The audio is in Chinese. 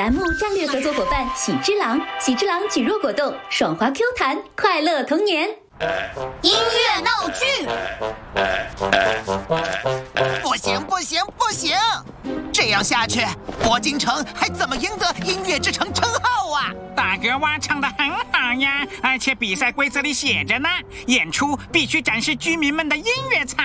栏目战略合作伙伴喜之郎，喜之郎举弱果冻，爽滑 Q 弹，快乐童年。 音乐闹剧， 不行不行不行！这样下去，铂金城还怎么赢得音乐之城称号啊？ 大哥蛙唱得很好呀，而且比赛规则里写着呢，演出必须展示居民们的音乐才